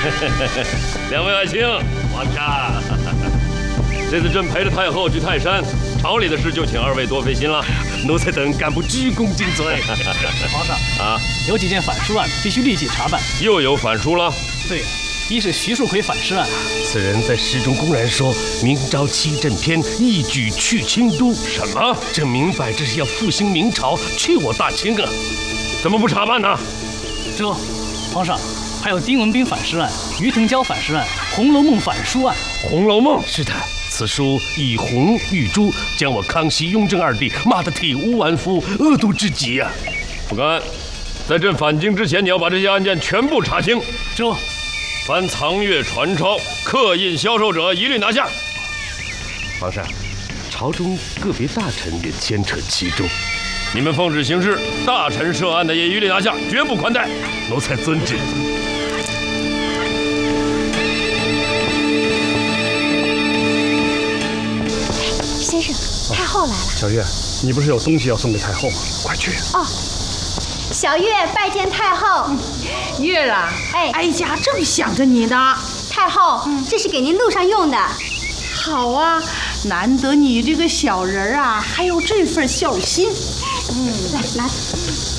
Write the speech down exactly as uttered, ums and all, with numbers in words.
两位爱卿，皇上，这次朕陪着太后去泰山，朝里的事就请二位多费心了。奴才等干部鞠躬尽瘁。 皇上啊， 有几件反书案必须立即查办。 又有反书了？ 对呀，一是徐树奎反诗案， 此人在诗中公然说明朝七镇篇，一举去清都。 什么？ 这明摆着是要复兴明朝，去我大清啊！ 怎么不查办呢？ 这，皇上。还有丁文彬反诗案、于腾蛟反诗案、《红楼梦》反书案。 《红楼梦》 是的，此书以红喻朱，将我康熙、雍正二帝骂得体无完肤，恶毒至极啊！ 不敢，在朕返京之前，你要把这些案件全部查清。 这， 凡藏阅、传抄、刻印、销售者，一律拿下。 皇上，朝中个别大臣也牵扯其中。 你们奉旨行事，大臣涉案的也一律拿下，绝不宽待。 奴才遵旨。 先生，太后来了。 小月，你不是有东西要送给太后吗？快去。 哦，小月拜见太后。 月儿啊， 哎， 哀家正想着你呢。 太后，这是给您路上用的。 好啊，难得你这个小人啊，还有这份孝心。 嗯，来拿。